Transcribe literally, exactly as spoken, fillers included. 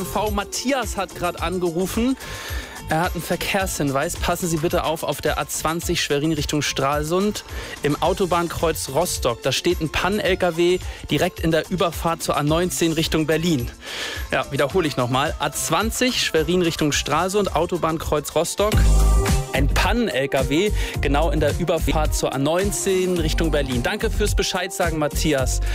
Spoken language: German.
V. Matthias hat gerade angerufen. Er hat einen Verkehrshinweis. Passen Sie bitte auf, auf der A zwanzig Schwerin Richtung Stralsund im Autobahnkreuz Rostock. Da steht ein Pannen-L K W direkt in der Überfahrt zur A neunzehn Richtung Berlin. Ja, wiederhole ich nochmal. A zwanzig Schwerin Richtung Stralsund, Autobahnkreuz Rostock. Ein Pannen-L K W genau in der Überfahrt zur A neunzehn Richtung Berlin. Danke fürs Bescheid sagen, Matthias.